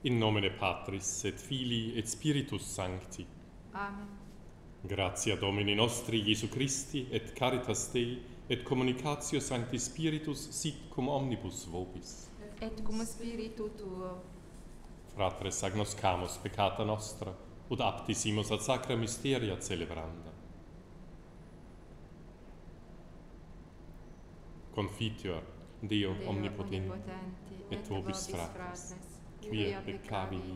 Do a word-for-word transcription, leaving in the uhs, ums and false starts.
In nomine Patris et Filii et Spiritus Sancti. Amen. Gratia Domini nostri Iesu Christi et caritas Dei et communicatio Sancti Spiritus sit cum omnibus vobis. Et cum spiritu tuo. Fratres agnoscamus peccata nostra, ut aptisimus ad sacra mysteria celebranda. Confiteor Deo, Deo omnipotenti, omnipotenti, et vobis fratres, quia peccabili